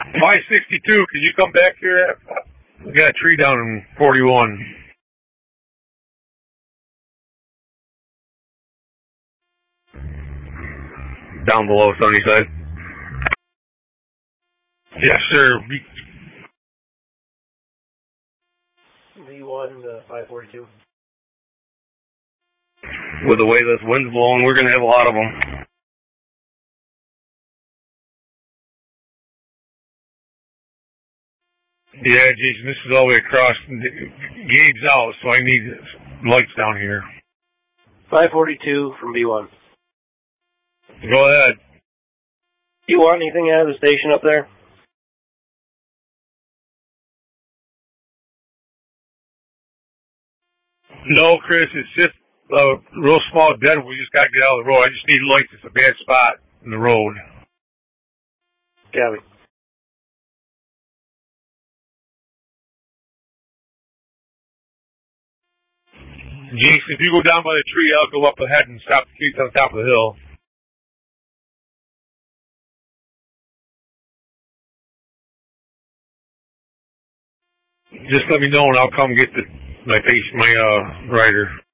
562, can you come back here? We got a tree down in 41. Down below Sunnyside. Yes, sir. V1 542. With the way this wind's blowing, we're going to have a lot of them. Yeah, Jason, this is all the way across. Gabe's out, so I need lights down here. 542 from V1. Go ahead. You want anything out of the station up there? No, Chris, it's just a real small dead. We just got to get out of the road. I just need lights. It's a bad spot in the road. Copy. Jason, if you go down by the tree, I'll go up ahead and stop the trees on the top of the hill. Just let me know and I'll come get my rider.